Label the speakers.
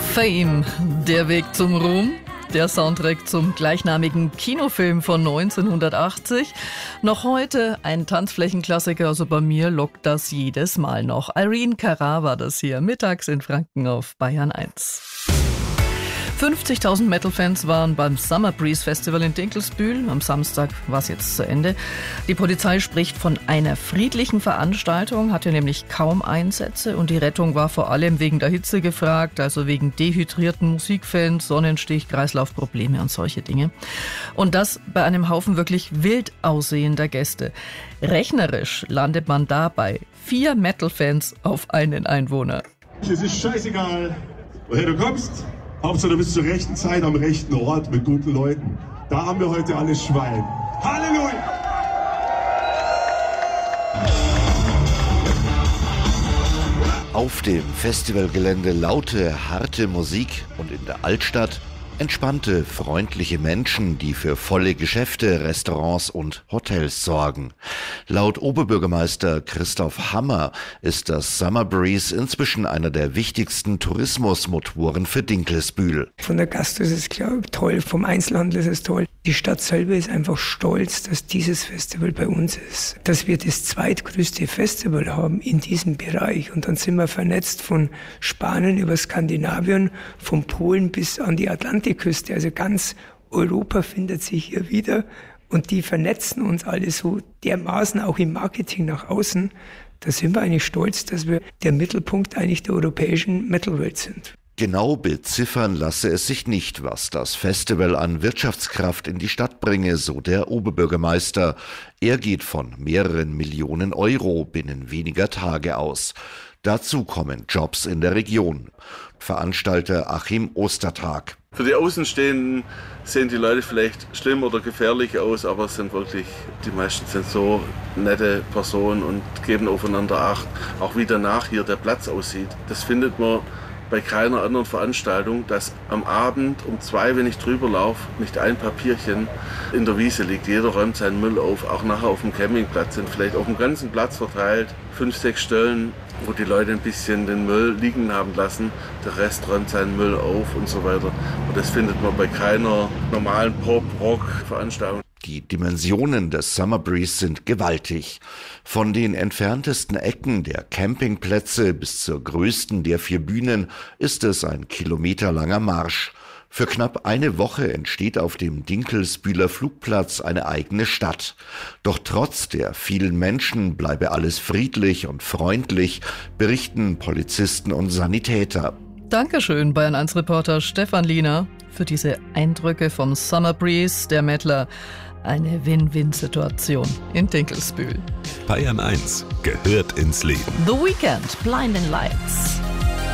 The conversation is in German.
Speaker 1: Fame, der Weg zum Ruhm. Der Soundtrack zum gleichnamigen Kinofilm von 1980. Noch heute ein Tanzflächenklassiker, also bei mir lockt das jedes Mal noch. Irene Cara war das hier, mittags in Franken auf Bayern 1. 50.000 Metal-Fans waren beim Summer Breeze Festival in Dinkelsbühl. Am Samstag war es jetzt zu Ende. Die Polizei spricht von einer friedlichen Veranstaltung, hatte nämlich kaum Einsätze und die Rettung war vor allem wegen der Hitze gefragt, also wegen dehydrierten Musikfans, Sonnenstich, Kreislaufprobleme und solche Dinge. Und das bei einem Haufen wirklich wild aussehender Gäste. Rechnerisch landet man dabei 4 Metal-Fans auf einen Einwohner.
Speaker 2: Es ist scheißegal, woher du kommst. Hauptsache, du bist zur rechten Zeit am rechten Ort mit guten Leuten. Da haben wir heute alle Schwein. Halleluja!
Speaker 3: Auf dem Festivalgelände laute, harte Musik und in der Altstadt entspannte, freundliche Menschen, die für volle Geschäfte, Restaurants und Hotels sorgen. Laut Oberbürgermeister Christoph Hammer ist das Summer Breeze inzwischen einer der wichtigsten Tourismusmotoren für Dinkelsbühl.
Speaker 4: Von der Gastro ist es klar toll, vom Einzelhandel ist es toll. Die Stadt selber ist einfach stolz, dass dieses Festival bei uns ist. Dass wir das zweitgrößte Festival haben in diesem Bereich. Und dann sind wir vernetzt von Spanien über Skandinavien, von Polen bis an die Atlantikküste. Also ganz Europa findet sich hier wieder. Und die vernetzen uns alle so dermaßen auch im Marketing nach außen. Da sind wir eigentlich stolz, dass wir der Mittelpunkt eigentlich der europäischen Metalwelt sind.
Speaker 3: Genau beziffern lasse es sich nicht, was das Festival an Wirtschaftskraft in die Stadt bringe, so der Oberbürgermeister. Er geht von mehreren Millionen Euro binnen weniger Tage aus. Dazu kommen Jobs in der Region. Veranstalter Achim Ostertag.
Speaker 5: Für die Außenstehenden sehen die Leute vielleicht schlimm oder gefährlich aus, aber es sind wirklich, die meisten sind so nette Personen und geben aufeinander Acht. Auch wie danach hier der Platz aussieht, das findet man bei keiner anderen Veranstaltung, dass am Abend um 2, wenn ich drüber laufe, nicht ein Papierchen in der Wiese liegt. Jeder räumt seinen Müll auf. Auch nachher auf dem Campingplatz sind vielleicht auf dem ganzen Platz verteilt 5, 6 Stellen, wo die Leute ein bisschen den Müll liegen haben lassen. Der Rest räumt seinen Müll auf und so weiter. Und das findet man bei keiner normalen Pop-Rock-Veranstaltung.
Speaker 3: Die Dimensionen des Summer Breeze sind gewaltig. Von den entferntesten Ecken der Campingplätze bis zur größten der 4 Bühnen ist es ein kilometerlanger Marsch. Für knapp eine Woche entsteht auf dem Dinkelsbühler Flugplatz eine eigene Stadt. Doch trotz der vielen Menschen bleibe alles friedlich und freundlich, berichten Polizisten und Sanitäter.
Speaker 1: Dankeschön, Bayern 1 Reporter Stefan Liener, für diese Eindrücke vom Summer Breeze, der Mettler. Eine Win-Win-Situation in Dinkelsbühl.
Speaker 6: Bayern 1 gehört ins Leben.
Speaker 1: The Weekend, Blinding Lights.